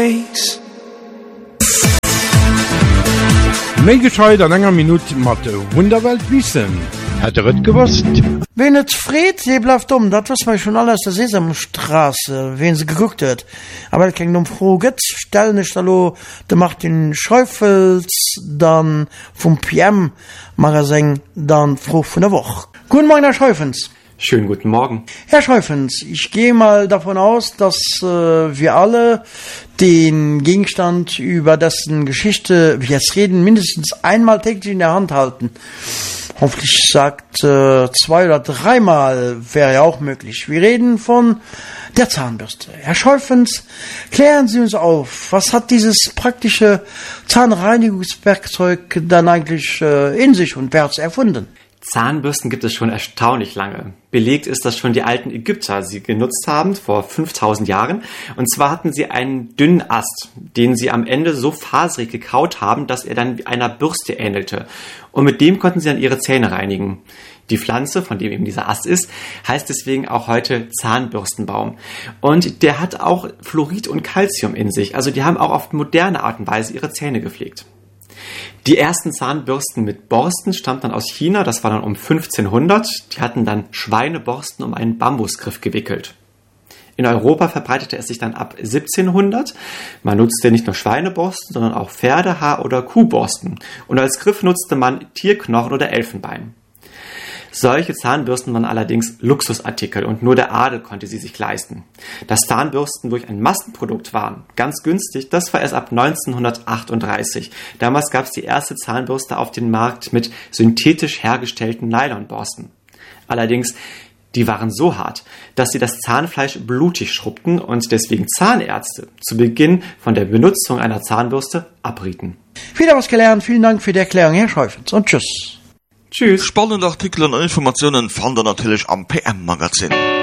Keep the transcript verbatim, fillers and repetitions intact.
Méi gescheit an enger Minute mat de Wunderwelt wissen. Hat er et gewusst? Wen et Fred, je blaft um, dat was mei schon alles der Sesamstraße, wen se geguckt huet. Aber keng um froh gëtt, stell nicht hallo, de macht den Schäufels, dann vom P M, Magazin, dann froh von der Woche. Guten Morgen, Herr Schäufens. Schönen guten Morgen. Herr Schäufens, ich gehe mal davon aus, dass äh, wir alle den Gegenstand, über dessen Geschichte wir jetzt reden, mindestens einmal täglich in der Hand halten. Hoffentlich sagt äh, zwei oder dreimal wäre ja auch möglich. Wir reden von der Zahnbürste. Herr Schäufens, klären Sie uns auf, was hat dieses praktische Zahnreinigungswerkzeug dann eigentlich äh, in sich und wer hat es erfunden? Zahnbürsten gibt es schon erstaunlich lange. Belegt ist, dass schon die alten Ägypter sie genutzt haben, vor fünftausend Jahren. Und zwar hatten sie einen dünnen Ast, den sie am Ende so faserig gekaut haben, dass er dann einer Bürste ähnelte. Und mit dem konnten sie dann ihre Zähne reinigen. Die Pflanze, von dem eben dieser Ast ist, heißt deswegen auch heute Zahnbürstenbaum. Und der hat auch Fluorid und Calcium in sich. Also die haben auch auf moderne Art und Weise ihre Zähne gepflegt. Die ersten Zahnbürsten mit Borsten stammten dann aus China, das war dann um fünfzehnhundert. Die hatten dann Schweineborsten um einen Bambusgriff gewickelt. In Europa verbreitete es sich dann ab siebzehnhundert. Man nutzte nicht nur Schweineborsten, sondern auch Pferdehaar- oder Kuhborsten. Und als Griff nutzte man Tierknochen oder Elfenbein. Solche Zahnbürsten waren allerdings Luxusartikel und nur der Adel konnte sie sich leisten. Dass Zahnbürsten durch ein Massenprodukt waren, ganz günstig, das war erst ab neunzehnhundertachtunddreißig. Damals gab es die erste Zahnbürste auf dem Markt mit synthetisch hergestellten Nylonborsten. Allerdings, die waren so hart, dass sie das Zahnfleisch blutig schrubbten und deswegen Zahnärzte zu Beginn von der Benutzung einer Zahnbürste abrieten. Wieder was gelernt, vielen Dank für die Erklärung, Herr Schäufens, und tschüss. Tschüss. Spannende Artikel und Informationen fand ihr natürlich am P M-Magazin.